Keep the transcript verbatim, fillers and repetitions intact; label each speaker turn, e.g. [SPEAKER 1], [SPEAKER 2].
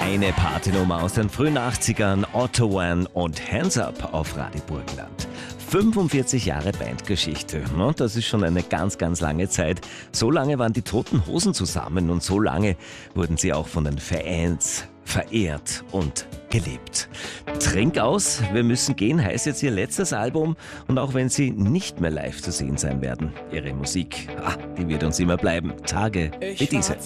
[SPEAKER 1] Eine Partynummer aus den frühen achtzigern, Otto One und Hands Up auf Radio Burgenland. fünfundvierzig Jahre Bandgeschichte, und das ist schon eine ganz, ganz lange Zeit. So lange waren die Toten Hosen zusammen und so lange wurden sie auch von den Fans verehrt und geliebt. Trink aus, wir müssen gehen, heißt jetzt ihr letztes Album, und auch wenn sie nicht mehr live zu sehen sein werden, ihre Musik, ah, die wird uns immer bleiben. Tage wie diese.